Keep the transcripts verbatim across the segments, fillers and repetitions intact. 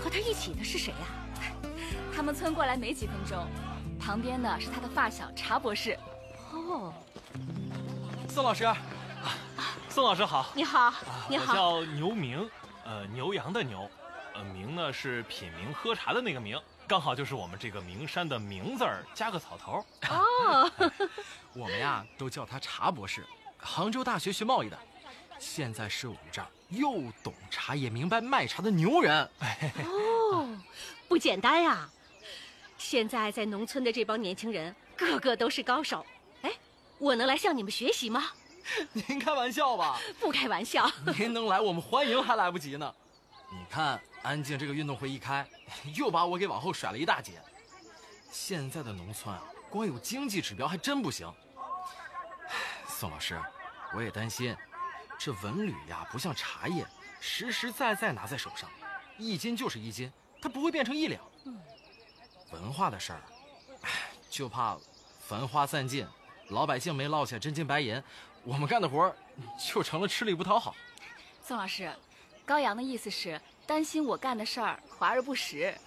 和他一起的是谁呀？ 他们村过来没几分钟，旁边呢是他的发小查博士。 哦， 宋老师，啊，宋老师好。 你好，你好。 我叫牛明，呃，牛羊的牛，呃，明呢是品茗喝茶的那个明，刚好就是我们这个名山的名字儿加个草头。 哦， 我们呀都叫他查博士，杭州大学学贸易的，现在是我们这儿又懂茶也明白卖茶的牛人。 哦，不简单呀！现在在农村的这帮年轻人，个个都是高手。哎，我能来向你们学习吗？ 您开玩笑吧？ 不开玩笑。 您能来，我们欢迎还来不及呢。你看，安静这个运动会一开，又把我给往后甩了一大截。现在的农村啊，光有经济指标还真不行。宋老师，我也担心，这文旅呀，不像茶叶，实实在在拿在手上，一斤就是一斤，它不会变成一两。嗯，文化的事儿，就怕繁花散尽，老百姓没落下真金白银，我们干的活就成了吃力不讨好。 宋老师，高阳的意思是担心我干的事儿华而不实。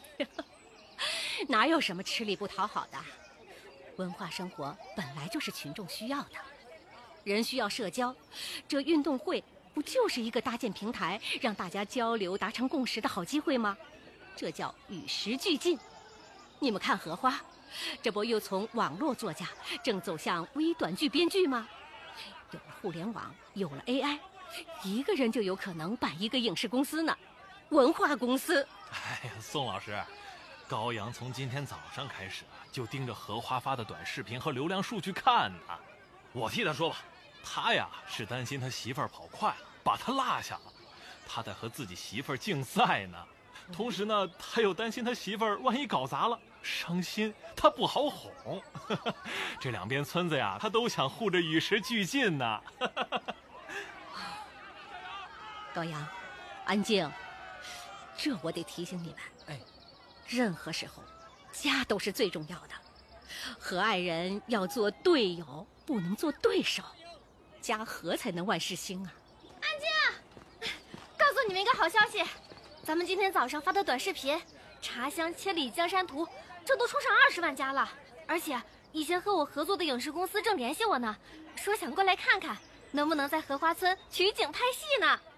哪有什么吃力不讨好的？文化生活本来就是群众需要的，人需要社交，这运动会不就是一个搭建平台，让大家交流达成共识的好机会吗？这叫与时俱进。你们看荷花，这不又从网络作家正走向微短剧编剧吗？有了互联网，有了 A I， 一个人就有可能办一个影视公司呢，文化公司。 哎呀，宋老师，高阳从今天早上开始就盯着荷花发的短视频和流量数据看呢。我替他说吧，他呀是担心他媳妇儿跑快了，把他落下了，他在和自己媳妇儿竞赛呢。同时呢，他又担心他媳妇儿万一搞砸了，伤心，他不好哄。这两边村子呀，他都想护着与时俱进呢。 高阳，安静，这我得提醒你们。 哎， 任何时候，家都是最重要的。和爱人要做队友，不能做对手，家和才能万事兴啊！ 安静，告诉你们一个好消息，咱们今天早上发的短视频《茶香千里江山图》，这都冲上二十万加了。而且以前和我合作的影视公司正联系我呢，说想过来看看，能不能在荷花村取景拍戏呢。